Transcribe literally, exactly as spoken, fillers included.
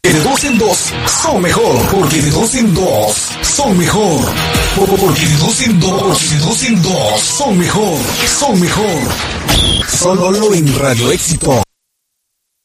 De dos en dos son mejor, porque de dos en dos son mejor. Porque de dos en dos, porque de dos en dos son mejor, son mejor. Solo en Radio Éxito.